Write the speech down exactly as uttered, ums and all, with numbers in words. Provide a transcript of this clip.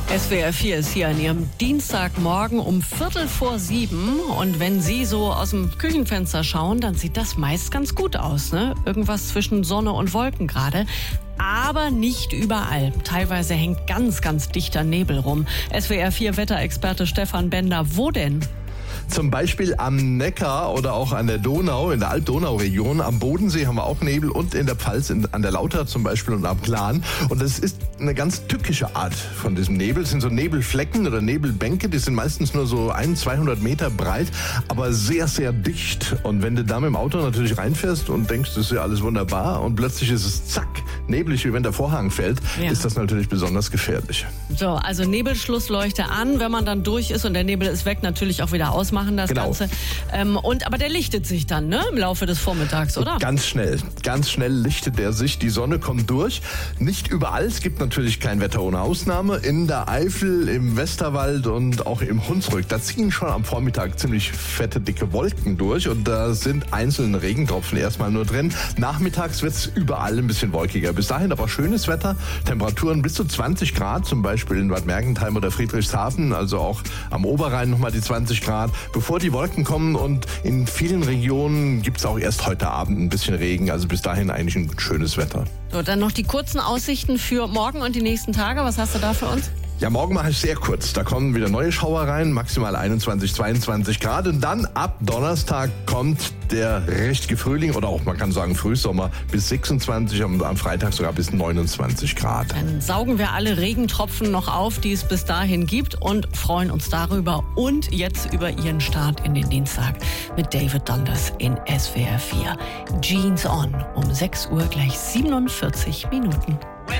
S W R vier ist hier an Ihrem Dienstagmorgen um Viertel vor sieben. Und wenn Sie so aus dem Küchenfenster schauen, dann sieht das meist ganz gut aus, ne? Irgendwas zwischen Sonne und Wolken gerade. Aber nicht überall. Teilweise hängt ganz, ganz dichter Nebel rum. S W R vier Wetterexperte Stefan Bender, wo denn? Zum Beispiel am Neckar oder auch an der Donau, in der Alb-Donau-Region. Am Bodensee haben wir auch Nebel und in der Pfalz, in, an der Lauter zum Beispiel und am Glan. Und das ist eine ganz tückische Art von diesem Nebel. Es sind so Nebelflecken oder Nebelbänke, die sind meistens nur so ein-, zweihundert Meter breit, aber sehr, sehr dicht. Und wenn du da mit dem Auto natürlich reinfährst und denkst, das ist ja alles wunderbar und plötzlich ist es zack, neblig, wie wenn der Vorhang fällt, ja. ist das natürlich besonders gefährlich. So, also Nebelschlussleuchte an, wenn man dann durch ist und der Nebel ist weg, natürlich auch wieder ausmachen das genau. Ganze. Ähm, und, aber der lichtet sich dann, ne, im Laufe des Vormittags, oder? Ganz schnell, ganz schnell lichtet er sich. Die Sonne kommt durch. Nicht überall, es gibt natürlich kein Wetter ohne Ausnahme. In der Eifel, im Westerwald und auch im Hunsrück, da ziehen schon am Vormittag ziemlich fette, dicke Wolken durch und da sind einzelne Regentropfen erstmal nur drin. Nachmittags wird es überall ein bisschen wolkiger. Bis dahin aber schönes Wetter, Temperaturen bis zu zwanzig Grad, zum Beispiel in Bad Mergentheim oder Friedrichshafen, also auch am Oberrhein nochmal die zwanzig Grad, bevor die Wolken kommen, und in vielen Regionen gibt es auch erst heute Abend ein bisschen Regen, also bis dahin eigentlich ein schönes Wetter. So, dann noch die kurzen Aussichten für morgen und die nächsten Tage. Was hast du da für uns? Ja, morgen mache ich sehr kurz. Da kommen wieder neue Schauer rein, maximal einundzwanzig, zweiundzwanzig Grad. Und dann ab Donnerstag kommt der richtige Frühling oder auch, man kann sagen, Frühsommer bis sechsundzwanzig, am, am Freitag sogar bis neunundzwanzig Grad. Dann saugen wir alle Regentropfen noch auf, die es bis dahin gibt, und freuen uns darüber und jetzt über Ihren Start in den Dienstag mit David Dundas in S W R vier. Jeans On um sechs Uhr gleich siebenundvierzig Minuten.